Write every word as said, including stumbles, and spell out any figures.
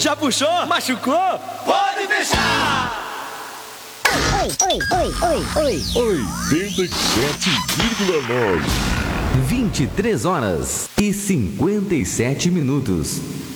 Já puxou? Machucou? Pode fechar! Oi, oi, oi, oi, oi. oitenta e sete vírgula nove. vinte e três horas e cinquenta e sete minutos.